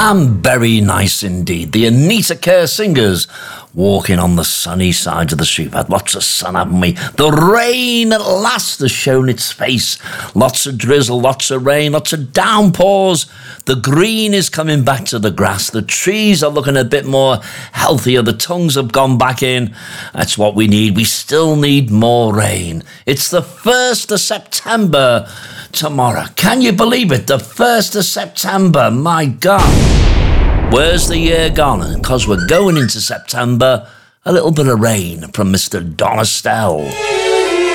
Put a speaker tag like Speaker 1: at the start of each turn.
Speaker 1: and very nice indeed. The Anita Kerr Singers walking on the sunny side of the street. We've had lots of sun, haven't we? The rain at last has shown its face. Lots of drizzle, lots of rain, lots of downpours. The green is coming back to the grass. The trees are looking a bit more healthier. The tongues have gone back in. That's what we need. We still need more rain. It's the 1st of September tomorrow. Can you believe it? The 1st of September. My God. Where's the year gone? Because we're going into September, a little bit of rain from Mr. Don Estelle.